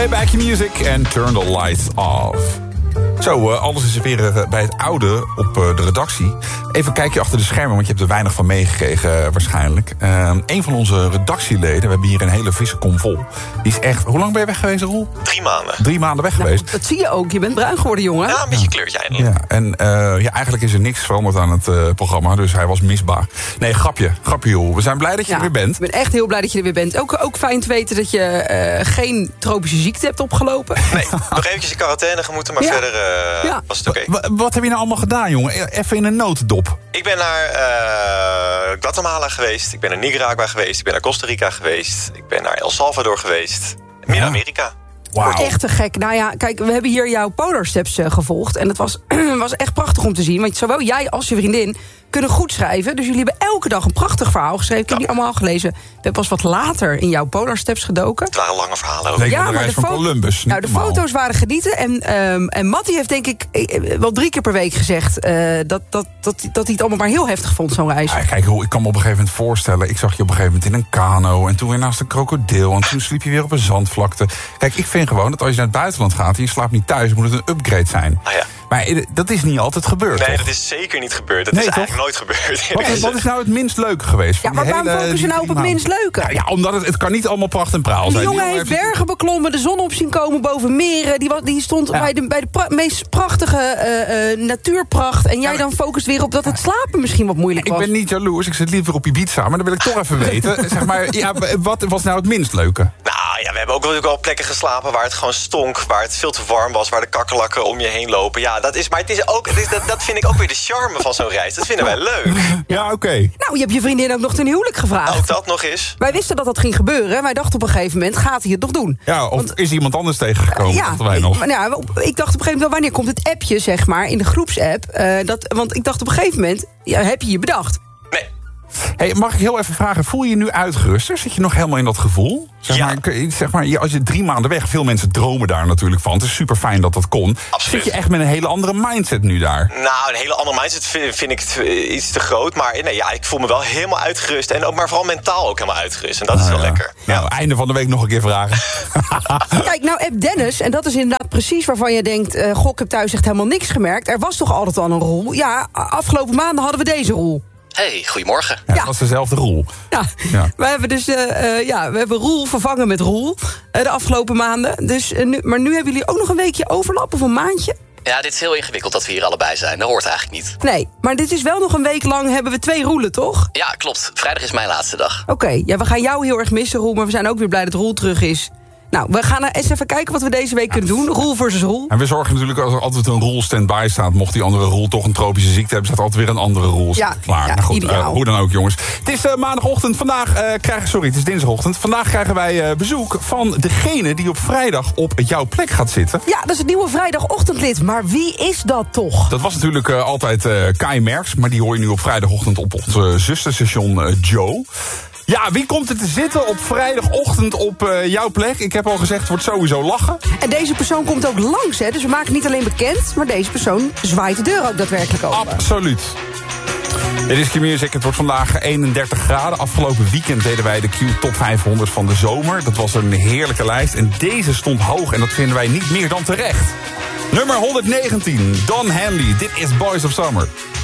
Back Your Music en Turn the Lights Off. Zo, alles is weer bij het oude op de redactie. Even een kijkje achter de schermen, want je hebt er weinig van meegekregen waarschijnlijk. Een van onze redactieleden, we hebben hier een hele vissenkom vol. Die is echt... Hoe lang ben je weg geweest, Roel? 3 maanden. 3 maanden weg geweest. Dat zie je ook, je bent bruin geworden, jongen. Ja, een beetje kleurtje eindelijk. Ja, en eigenlijk is er niks veranderd aan het programma, dus hij was misbaar. Nee, grapje joh. We zijn blij dat je er weer bent. Ik ben echt heel blij dat je er weer bent. Ook fijn te weten dat je geen tropische ziekte hebt opgelopen. Nee, nog eventjes in quarantaine gemoeten, maar verder was het oké. Wat heb je nou allemaal gedaan, jongen? Even in een notendop. Ik ben naar Guatemala geweest, ik ben naar Nicaragua geweest, ik ben naar Costa Rica geweest, ik ben naar El Salvador geweest, Midden-Amerika. Wow. Echt te gek. Nou ja, kijk, we hebben hier jouw Polar Steps gevolgd. En het was echt prachtig om te zien. Want zowel jij als je vriendin kunnen goed schrijven. Dus jullie hebben elke dag een prachtig verhaal geschreven. Ik heb die allemaal gelezen. We hebben pas wat later in jouw Polar Steps gedoken. Het waren lange verhalen ook. Ja, maar de Columbus. Nou, de foto's waren genieten. En Mattie heeft denk ik wel 3 keer per week gezegd dat hij het allemaal maar heel heftig vond, zo'n reis. Ja, kijk, ik kan me op een gegeven moment voorstellen. Ik zag je op een gegeven moment in een kano. En toen weer naast een krokodil. En toen sliep je weer op een zandvlakte. Kijk, ik vind gewoon dat als je naar het buitenland gaat en je slaapt niet thuis, moet het een upgrade zijn. Ah, ja. Maar dat is niet altijd gebeurd, Nee, toch? dat is zeker niet gebeurd. Dat Nee, is toch? eigenlijk nooit gebeurd. Wat is nou het minst leuke geweest? Ja, maar waarom focussen we nou op het minst leuke? Ja, omdat het kan niet allemaal pracht en praal zijn. Die jongen heeft bergen beklommen, de zon op zien komen boven meren. Die stond bij de meest prachtige natuurpracht. En jij dan focust weer op dat het slapen misschien wat moeilijk was. Ik ben niet jaloers, ik zit liever op Ibiza. Maar dan wil ik toch even weten. Zeg maar, ja, wat was nou het minst leuke? Nou ja, we hebben ook natuurlijk wel plekken geslapen waar het gewoon stonk. Waar het veel te warm was, waar de kakkerlakken om je heen lopen. Ja, dat vind ik ook weer de charme van zo'n reis. Dat vinden wij leuk. Ja, oké. Nou, je hebt je vriendin ook nog ten huwelijk gevraagd. Ook dat nog eens. Wij wisten dat ging gebeuren. En wij dachten op een gegeven moment, gaat hij het nog doen? Ja, of is iemand anders tegengekomen? Dachten wij nog. Ik dacht op een gegeven moment, wanneer komt het appje, zeg maar, in de groepsapp? Want ik dacht op een gegeven moment, heb je bedacht? Nee. Hey, mag ik heel even vragen, voel je je nu uitgerust? Zit je nog helemaal in dat gevoel? Zeg maar, als je 3 maanden weg, veel mensen dromen daar natuurlijk van. Het is super fijn dat dat kon. Absoluut. Zit je echt met een hele andere mindset nu daar? Nou, een hele andere mindset vind ik iets te groot. Maar nee, ja, ik voel me wel helemaal uitgerust. En ook maar vooral mentaal ook helemaal uitgerust. En dat is wel lekker. Nou, einde van de week nog een keer vragen. Kijk, nou, app Dennis, en dat is inderdaad precies waarvan je denkt, ik heb thuis echt helemaal niks gemerkt. Er was toch altijd al een rol? Ja, afgelopen maanden hadden we deze rol. Hey, goedemorgen. Ja, dat was dezelfde Roel. Ja. We hebben dus we hebben Roel vervangen met Roel de afgelopen maanden. Dus, maar nu hebben jullie ook nog een weekje overlap of een maandje? Ja, dit is heel ingewikkeld dat we hier allebei zijn. Dat hoort eigenlijk niet. Nee, maar dit is wel nog een week lang hebben we 2 Roelen, toch? Ja, klopt. Vrijdag is mijn laatste dag. Oké, we gaan jou heel erg missen, Roel. Maar we zijn ook weer blij dat Roel terug is. Nou, we gaan eens even kijken wat we deze week kunnen doen. Roel versus Roel. En we zorgen natuurlijk, als er altijd een Roel stand-by staat, mocht die andere Roel toch een tropische ziekte hebben, staat altijd weer een andere Roel klaar. Nou goed, hoe dan ook, jongens. Het is maandagochtend. Het is dinsdagochtend. Vandaag krijgen wij bezoek van degene die op vrijdag op jouw plek gaat zitten. Ja, dat is het nieuwe vrijdagochtendlid. Maar wie is dat toch? Dat was natuurlijk altijd Kai Merks, maar die hoor je nu op vrijdagochtend op ons zusterstation Joe. Ja, wie komt er te zitten op vrijdagochtend op jouw plek? Ik heb al gezegd, het wordt sowieso lachen. En deze persoon komt ook langs, hè? Dus we maken het niet alleen bekend, maar deze persoon zwaait de deur ook daadwerkelijk open. Absoluut. Dit is Q-Music. Het wordt vandaag 31 graden. Afgelopen weekend deden wij de Q Top 500 van de zomer. Dat was een heerlijke lijst. En deze stond hoog en dat vinden wij niet meer dan terecht. Nummer 119, Don Henley. Dit is Boys of Summer.